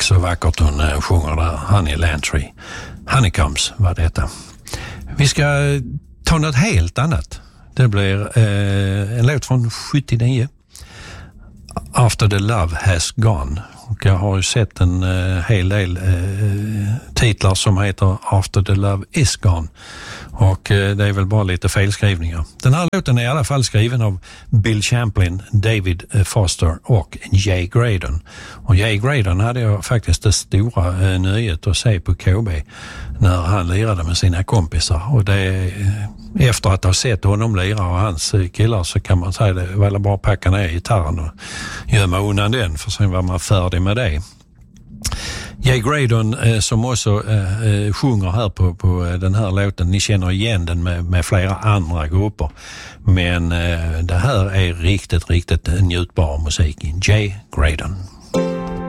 Ack så vackert hon sjunger där, Honey Lantry. Honeycombs var detta. Vi ska ta något helt annat. Det blir en låt från 79. After the Love Has Gone. Och jag har ju sett en hel del titlar som heter After the Love Is Gone. Och det är väl bara lite felskrivningar. Den här låten är i alla fall skriven av Bill Champlin, David Foster och Jay Graydon. Och Jay Graydon hade jag faktiskt det stora nöjet att se på KB när han lirade med sina kompisar. Och det, efter att ha sett honom lira och hans killar, så kan man säga det var bara att packa ner gitarren och gömma undan den, för sen var man färdig med det. Jay Graydon som också sjunger här på den här låten, ni känner igen den med flera andra grupper, men det här är riktigt njutbar musik. Jay Graydon.